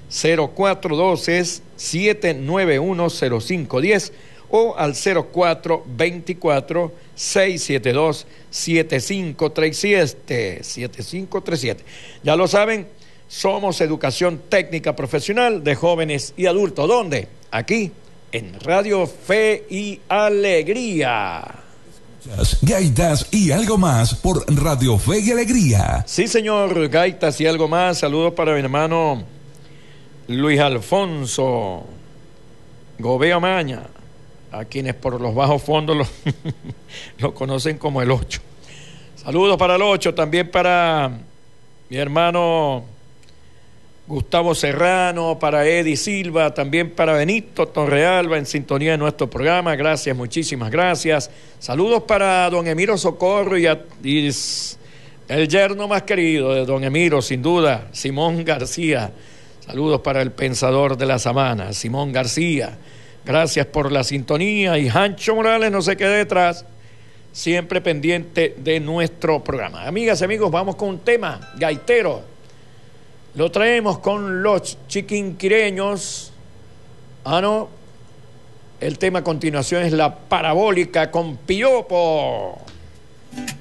0412-791-0510 o al 0424-672-7537. Ya lo saben, somos educación técnica profesional de jóvenes y adultos. ¿Dónde? Aquí, en Radio Fe y Alegría. Gaitas y algo más por Radio Fe y Alegría. Sí, señor, Gaitas y algo más. Saludos para mi hermano Luis Alfonso Gobea Maña, a quienes por los bajos fondos lo conocen como el 8. Saludos para el 8, también para mi hermano Gustavo Serrano, para Eddie Silva, también para Benito Torrealba en sintonía de nuestro programa. Gracias, muchísimas gracias. Saludos para don Emiro Socorro y el yerno más querido de don Emiro, sin duda, Simón García. Saludos para el pensador de la Sabana, Simón García. Gracias por la sintonía. Y Hancho Morales no se quede detrás, siempre pendiente de nuestro programa. Amigas y amigos, vamos con un tema gaitero. Lo traemos con los chiquinquireños. No. El tema a continuación es La Parabólica con Piopo.